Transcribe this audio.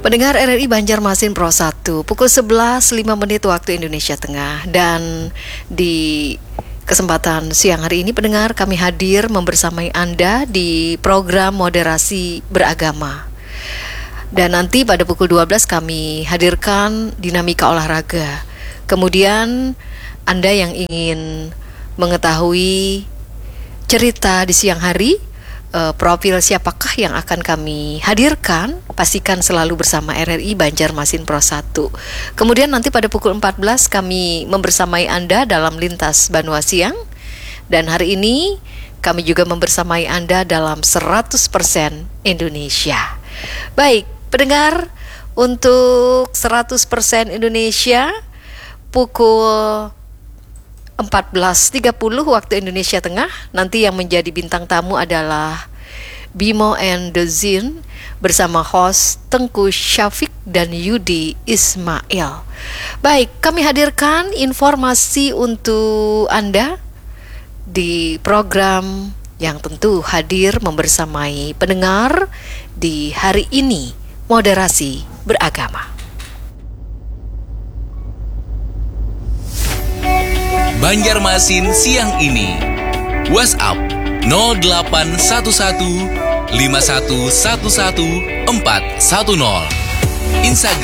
Pendengar RRI Banjarmasin Pro 1, pukul 11.05 waktu Indonesia Tengah. Dan di kesempatan siang hari ini, pendengar, kami hadir membersamai Anda di program moderasi beragama. Dan nanti pada pukul 12 kami hadirkan dinamika olahraga. Kemudian Anda yang ingin mengetahui cerita di siang hari, profil siapakah yang akan kami hadirkan, pastikan selalu bersama RRI Banjarmasin Pro 1. Kemudian nanti pada pukul 14 kami membersamai Anda dalam Lintas Banua Siang. Dan hari ini kami juga membersamai Anda dalam 100% Indonesia. Baik, pendengar, untuk 100% Indonesia pukul 14.30 waktu Indonesia Tengah. Nanti yang menjadi bintang tamu adalah Bimo and the Zin bersama host Tengku Syafiq dan Yudi Ismail. Baik, kami hadirkan informasi untuk Anda di program yang tentu hadir membersamai pendengar di hari ini, moderasi beragama. Banjarmasin siang ini. WhatsApp 0811 5111 410. Instagram